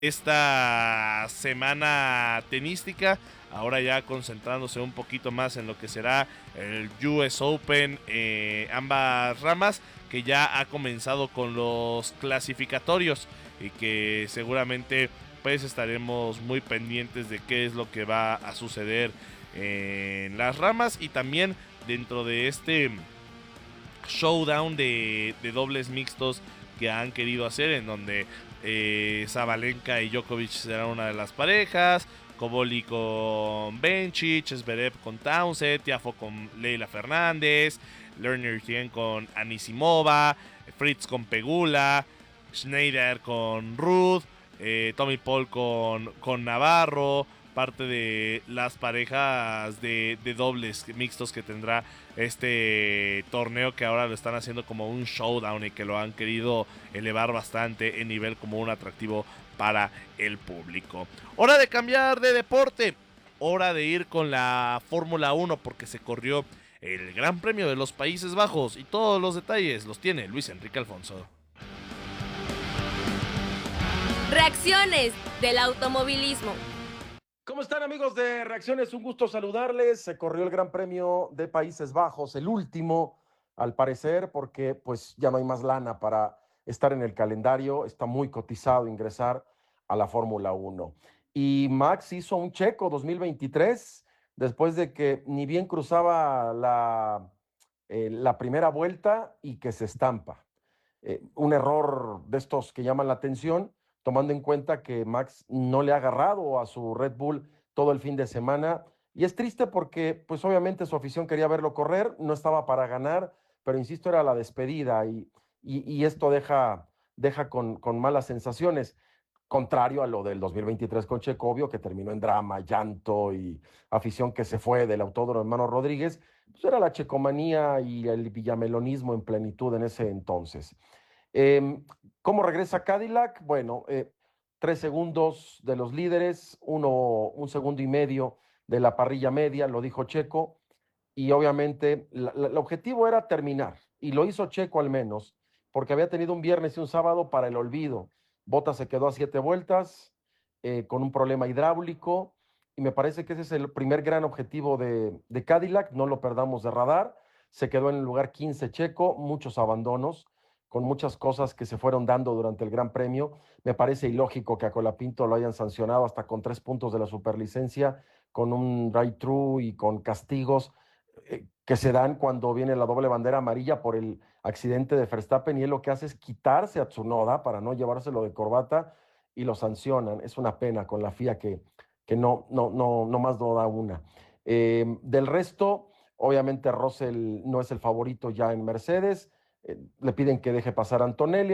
esta semana tenística, ahora ya concentrándose un poquito más en lo que será el US Open, ambas ramas, que ya ha comenzado con los clasificatorios y que seguramente pues estaremos muy pendientes de qué es lo que va a suceder en las ramas y también dentro de este showdown de dobles mixtos que han querido hacer, en donde Sabalenka y Djokovic serán una de las parejas, Koboli con Bencic, Zverev con Townsend, Tiafoe con Leila Fernández, Lerner Tien con Anisimova, Fritz con Pegula, Schneider con Ruth, Tommy Paul con Navarro, parte de las parejas de dobles mixtos que tendrá este torneo, que ahora lo están haciendo como un showdown y que lo han querido elevar bastante en nivel como un atractivo para el público. Hora de cambiar de deporte, hora de ir con la Fórmula 1 porque se corrió el Gran Premio de los Países Bajos y todos los detalles los tiene Luis Enrique Alfonso. Reacciones del automovilismo. ¿Cómo están, amigos de Reacciones? Un gusto saludarles. Se corrió el Gran Premio de Países Bajos, el último, al parecer, porque pues ya no hay más lana para estar en el calendario. Está muy cotizado ingresar a la Fórmula 1. Y Max hizo un checo 2023, después de que ni bien cruzaba la primera vuelta y que se estampa. Un error de estos que llaman la atención, tomando en cuenta que Max no le ha agarrado a su Red Bull todo el fin de semana. Y es triste porque, pues obviamente su afición quería verlo correr, no estaba para ganar, pero insisto, era la despedida y esto deja con malas sensaciones, contrario a lo del 2023 con Checo, obvio, que terminó en drama, llanto y afición que se fue del Autódromo Hermano Rodríguez. Pues era la checomanía y el villamelonismo en plenitud en ese entonces. ¿Cómo regresa Cadillac? Bueno, 3 segundos de los líderes, un segundo y medio de la parrilla media, lo dijo Checo, y obviamente el objetivo era terminar, y lo hizo Checo al menos, porque había tenido un viernes y un sábado para el olvido. Bottas se quedó a 7 vueltas, con un problema hidráulico, y me parece que ese es el primer gran objetivo de Cadillac, no lo perdamos de radar. Se quedó en el lugar 15 Checo, muchos abandonos, con muchas cosas que se fueron dando durante el Gran Premio. Me parece ilógico que a Colapinto lo hayan sancionado hasta con 3 puntos de la superlicencia, con un drive-thru y con castigos que se dan cuando viene la doble bandera amarilla por el accidente de Verstappen, y él lo que hace es quitarse a Tsunoda para no llevárselo de corbata y lo sancionan. Es una pena con la FIA que no más no da una. Del resto, obviamente Russell no es el favorito ya en Mercedes. Le piden que deje pasar a Antonelli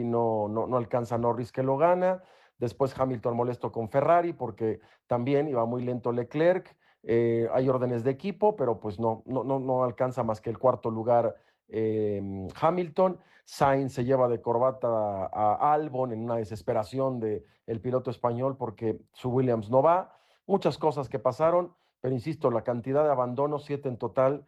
no alcanza a Norris, que lo gana. Después Hamilton molesto con Ferrari porque también iba muy lento Leclerc. Hay órdenes de equipo, pero pues no alcanza más que el cuarto lugar Hamilton. Sainz se lleva de corbata a Albon en una desesperación de el piloto español porque su Williams no va. Muchas cosas que pasaron, pero insisto, la cantidad de abandonos, 7 en total,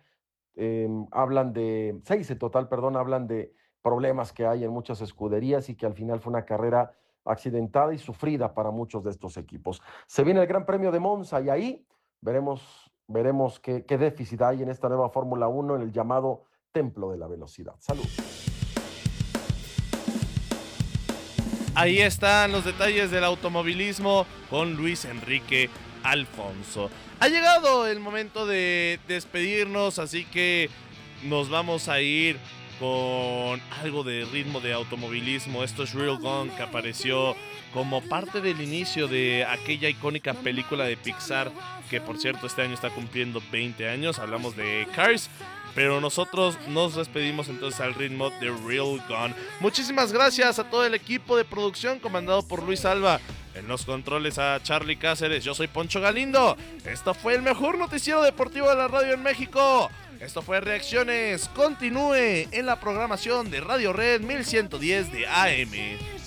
hablan de, 6 en total, perdón, hablan de problemas que hay en muchas escuderías y que al final fue una carrera accidentada y sufrida para muchos de estos equipos. Se viene el Gran Premio de Monza y ahí veremos qué déficit hay en esta nueva Fórmula 1 en el llamado Templo de la Velocidad. Salud. Ahí están los detalles del automovilismo con Luis Enrique Alfonso. Ha llegado el momento de despedirnos, así que nos vamos a ir con algo de ritmo de automovilismo. Esto es Real Gone, que apareció como parte del inicio de aquella icónica película de Pixar, que por cierto este año está cumpliendo 20 años. Hablamos de Cars, pero nosotros nos despedimos entonces al ritmo de Real Gone. Muchísimas gracias a todo el equipo de producción comandado por Luis Alba. En los controles a Charlie Cáceres. Yo soy Poncho Galindo. Esto fue el mejor noticiero deportivo de la radio en México. Esto fue Reacciones. Continúe en la programación de Radio Red 1110 de AM.